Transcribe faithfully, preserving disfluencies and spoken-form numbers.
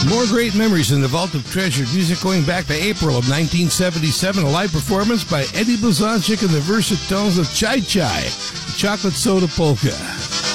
More great memories in the Vault of Treasured Music going back to April of nineteen seventy-seven, a live performance by Eddie Blazonczyk and the Versatones of Chai Chai, Chocolate Soda Polka.